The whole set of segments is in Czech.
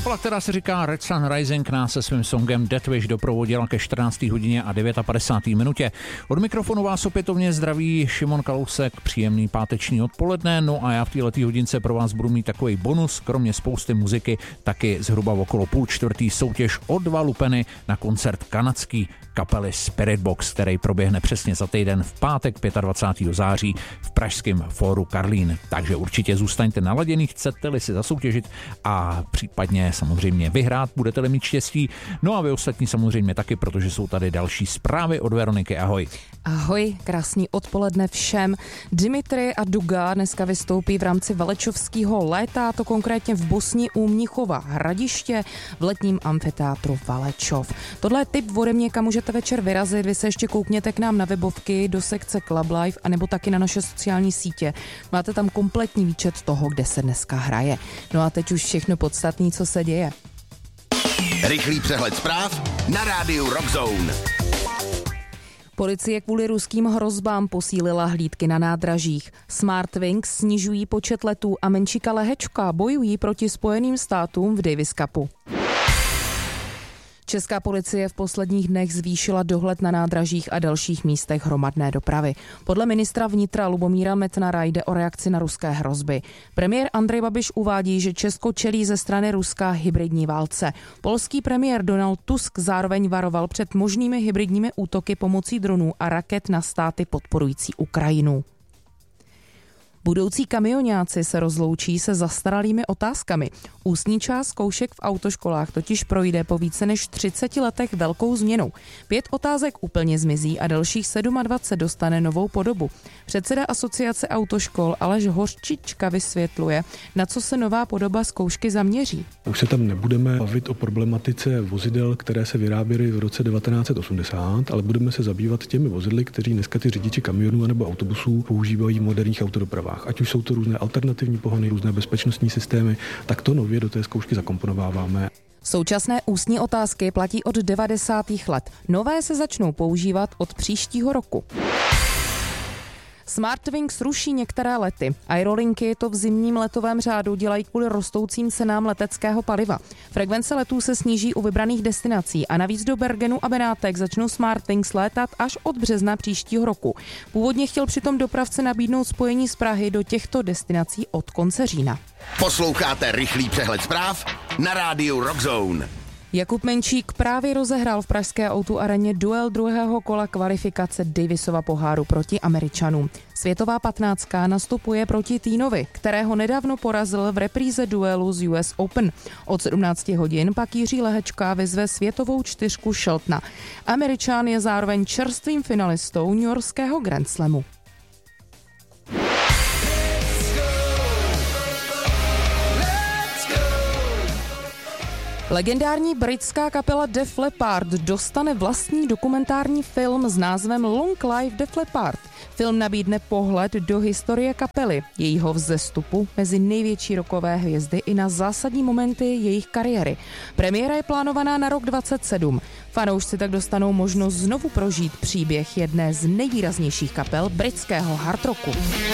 Kapela, která se říká Red Sun Rising, nás se svým songem Death Wish doprovodila ke 14. hodině a 59. minutě. Od mikrofonu vás opětovně zdraví Šimon Kalousek, příjemný páteční odpoledne, no a já v této hodince pro vás budu mít takový bonus, kromě spousty muziky, taky zhruba okolo 3:30 soutěž o 2 lupeny na koncert kanadský kapely Spiritbox, který proběhne přesně za týden v pátek 25. září v pražském fóru Karlín. Takže určitě zůstaňte naladěný, chcete-li si zasoutěžit a případně samozřejmě vyhrát, budete-li mít štěstí. No a vy ostatní samozřejmě taky, protože jsou tady další zprávy od Veroniky. Ahoj. Ahoj, krásný odpoledne všem. Dimitri a Duga dneska vystoupí v rámci Valečovského léta, to konkrétně v Bosni u Mnichova Hradiště v letním amfiteátru Valečov. Tohle je tip ode mě, kam můžete večer vyrazit, vy se ještě koukněte k nám na webovky do sekce Club Live anebo taky na naše sociální sítě. Máte tam kompletní výčet toho, kde se dneska hraje. No a teď už všechno podstatné, co se děje. Rychlý přehled zpráv na rádiu Rock Zone. Policie kvůli ruským hrozbám posílila hlídky na nádražích. Smartwings snižují počet letů a Menšika Lehečka bojují proti Spojeným státům v Davis Cupu. Česká policie v posledních dnech zvýšila dohled na nádražích a dalších místech hromadné dopravy. Podle ministra vnitra Lubomíra Metnara jde o reakci na ruské hrozby. Premiér Andrej Babiš uvádí, že Česko čelí ze strany Ruska hybridní válce. Polský premiér Donald Tusk zároveň varoval před možnými hybridními útoky pomocí dronů a raket na státy podporující Ukrajinu. Budoucí kamioňáci se rozloučí se zastaralými otázkami. Ústní část zkoušek v autoškolách totiž projde po více než 30 letech velkou změnou. 5 otázek úplně zmizí a dalších 27 dostane novou podobu. Předseda asociace autoškol Aleš Hořčička vysvětluje, na co se nová podoba zkoušky zaměří. Už se tam nebudeme bavit o problematice vozidel, které se vyráběly v roce 1980, ale budeme se zabývat těmi vozidly, kteří dneska ty řidiči kamionů nebo autobusů používají v moderních autodopravách. Ať už jsou to různé alternativní pohony, různé bezpečnostní systémy, tak to nově do té zkoušky zakomponováváme. Současné ústní otázky platí od 90. let. Nové se začnou používat od příštího roku. Smartwings ruší některé lety. Aerolinky to v zimním letovém řádu dělají kvůli rostoucím cenám leteckého paliva. Frekvence letů se sníží u vybraných destinací a navíc do Bergenu a Benátek začnou Smartwings létat až od března příštího roku. Původně chtěl přitom dopravce nabídnout spojení z Prahy do těchto destinací od konce října. Posloucháte rychlý přehled zpráv na rádiu Rock Zone. Jakub Menšík právě rozehrál v pražské O2 areně duel druhého kola kvalifikace Davisova poháru proti Američanům. Světová 15 nastupuje proti Týnovi, kterého nedávno porazil v repríze duelu z US Open. Od 17 hodin pak Jiří Lehečka vyzve světovou 4 Sheltona. Američan je zároveň čerstvým finalistou newyorského Grand Slamu. Legendární britská kapela Def Leppard dostane vlastní dokumentární film s názvem Long Live Def Leppard. Film nabídne pohled do historie kapely, jejího vzestupu mezi největší rockové hvězdy i na zásadní momenty jejich kariéry. Premiéra je plánovaná na rok 2027. Fanoušci tak dostanou možnost znovu prožít příběh jedné z nejvýraznějších kapel britského hard rocku.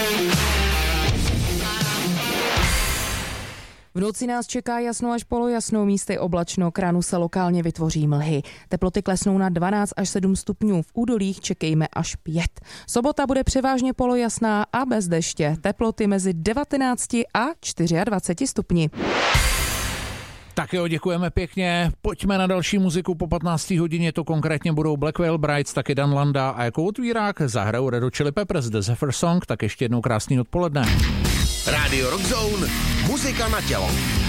V noci nás čeká jasno až polojasno, místy oblačno, k ránu se lokálně vytvoří mlhy. Teploty klesnou na 12 až 7 stupňů, v údolích čekejme až 5. Sobota bude převážně polojasná a bez deště, teploty mezi 19 a 24 stupni. Tak jo, děkujeme pěkně. Pojďme na další muziku po 15. hodině, to konkrétně budou Blackwell Brides, taky Dan Landa a jako otvírák zahrajou Red Hot Chili Peppers The Zephyr Song, tak ještě jednou krásný odpoledne. Radio Rock Zone, muzika na tělo.